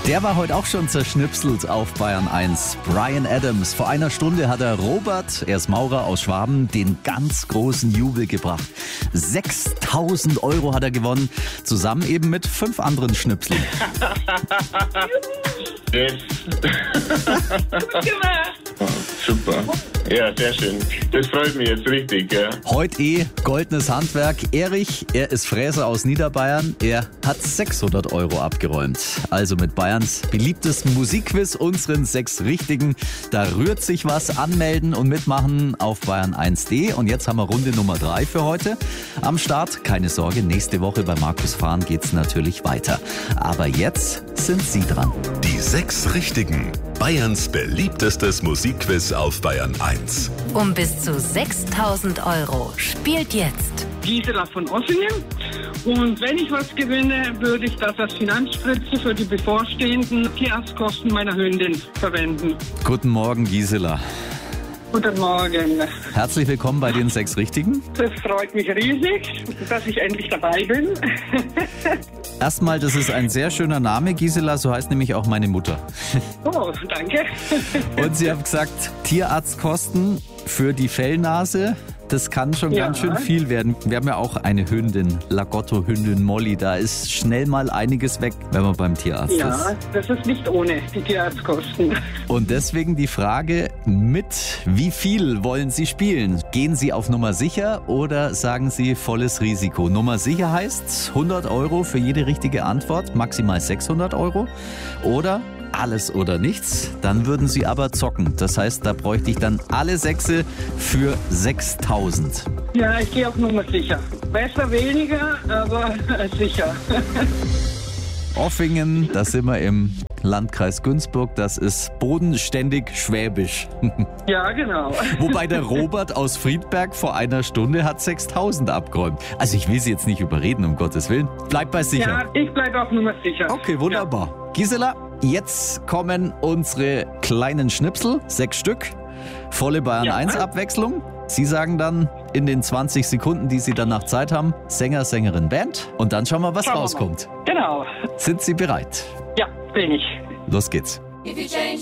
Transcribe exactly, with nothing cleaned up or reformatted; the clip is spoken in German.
Der war heute auch schon zerschnipselt auf Bayern eins. Bryan Adams. Vor einer Stunde hat er Robert, er ist Maurer aus Schwaben, den ganz großen Jubel gebracht. sechstausend Euro hat er gewonnen, zusammen eben mit fünf anderen Schnipseln. Yes. Gut gemacht. Oh, super. Ja, sehr schön. Das freut mich jetzt richtig. Ja. Heute eh goldenes Handwerk. Erich, er ist Fräser aus Niederbayern. Er hat sechshundert Euro abgeräumt. Also mit Bayerns beliebtesten Musikquiz, unseren sechs Richtigen. Da rührt sich was. Anmelden und mitmachen auf bayern eins punkt de. Und jetzt haben wir Runde Nummer drei für heute am Start. Keine Sorge, nächste Woche bei Markus Fahren geht's natürlich weiter. Aber jetzt sind Sie dran. Die sechs Richtigen. Bayerns beliebtestes Musikquiz auf Bayern eins. Um bis zu sechstausend Euro. Spielt jetzt. Gisela von Ossingen. Und wenn ich was gewinne, würde ich das als Finanzspritze für die bevorstehenden Tierarztkosten meiner Hündin verwenden. Guten Morgen, Gisela. Guten Morgen. Herzlich willkommen bei den sechs Richtigen. Das freut mich riesig, dass ich endlich dabei bin. Erstmal, das ist ein sehr schöner Name, Gisela, so heißt nämlich auch meine Mutter. Oh, danke. Und Sie haben gesagt, Tierarztkosten für die Fellnase, das kann schon Ja. ganz schön viel werden. Wir haben ja auch eine Hündin, Lagotto-Hündin Molly, da ist schnell mal einiges weg, wenn man beim Tierarzt Ja, ist. das ist nicht ohne die Tierarztkosten. Und deswegen die Frage, mit wie viel wollen Sie spielen? Gehen Sie auf Nummer sicher oder sagen Sie volles Risiko? Nummer sicher heißt hundert Euro für jede richtige Antwort, maximal sechshundert Euro. Oder alles oder nichts, dann würden Sie aber zocken. Das heißt, da bräuchte ich dann alle Sechse für sechstausend. Ja, ich gehe auf Nummer sicher. Besser weniger, aber sicher. Offingen, da sind wir im Landkreis Günzburg, das ist bodenständig schwäbisch. Ja, genau. Wobei der Robert aus Friedberg vor einer Stunde hat sechstausend abgeräumt. Also ich will Sie jetzt nicht überreden, um Gottes Willen. Bleib bei sicher. Ja, ich bleibe auf Nummer sicher. Okay, wunderbar. Gisela, jetzt kommen unsere kleinen Schnipsel, sechs Stück. Volle Bayern Ja. eins Abwechslung. Sie sagen dann in den zwanzig Sekunden, die Sie danach Zeit haben, Sänger, Sängerin, Band. Und dann schauen wir, was Schauen wir mal. rauskommt. Genau. Sind Sie bereit? Ja, bin ich. Los geht's. If you change